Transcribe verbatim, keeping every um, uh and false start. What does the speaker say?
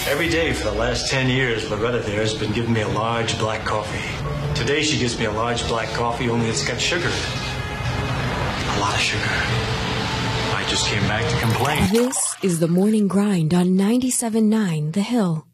Every day for the last ten years, Loretta there has been giving me a large black coffee. Today she gives me a large black coffee, only it's got sugar. A lot of sugar. I just came back to complain. This is the Morning Grind on ninety-seven point nine The Hill.